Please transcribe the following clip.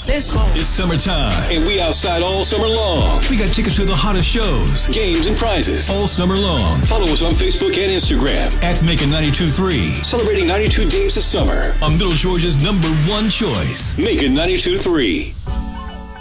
Let's go. It's summertime, and we outside all summer long. We got tickets to the hottest shows, games, and prizes all summer long. Follow us on Facebook and Instagram at Macon 92.3. Celebrating 92 days of summer. On Middle Georgia's #1 choice. Macon 92.3.